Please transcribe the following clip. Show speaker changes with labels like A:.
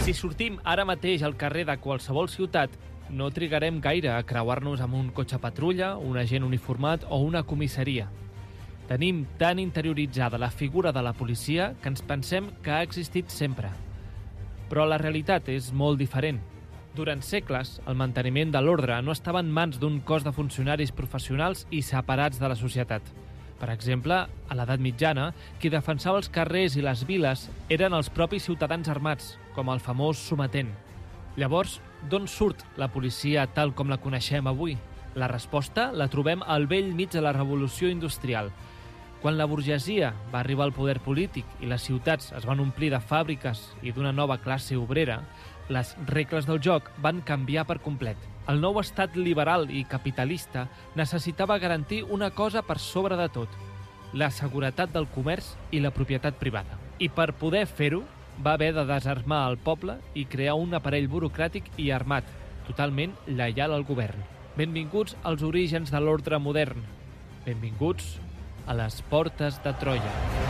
A: Si sortim ara mateix al carrer de qualsevol ciutat, no trigarem gaire a creuar-nos amb un cotxe patrulla, un agent uniformat o una comissaria. Tenim tan interioritzada la figura de la policia que ens pensem que ha existit sempre. Però la realitat és molt diferent. Durant segles, el manteniment de l'ordre no estava en mans d'un cos de funcionaris professionals i separats de la societat. Per exemple, a l'edat mitjana, qui defensava els carrers i les viles eren els propis ciutadans armats, com el famós sometent. Llavors, d'on surt la policia tal com la coneixem avui? La resposta la trobem al bell mig de la revolució industrial. Quan la burgesia va arribar al poder polític i les ciutats es van omplir de fàbriques i d'una nova classe obrera, les regles del joc van canviar per complet. El nou estat liberal i capitalista necessitava garantir una cosa per sobre de tot: la seguretat del comerç i la propietat privada. I per poder fer-ho, va haver de desarmar el poble i crear un aparell burocràtic i armat, totalment lleial al govern. Benvinguts als orígens de l'ordre modern. Benvinguts a les portes de Troia.